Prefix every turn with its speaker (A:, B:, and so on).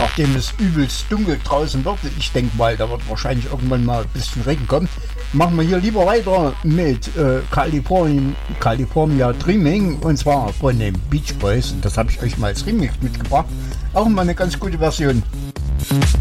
A: nachdem es übelst dunkel draußen wird, ich denke mal, da wird wahrscheinlich irgendwann mal ein bisschen Regen kommen, machen wir hier lieber weiter mit California Dreaming, und zwar von den Beach Boys. Das habe ich euch mal als Remix mitgebracht. Auch mal eine ganz gute Version.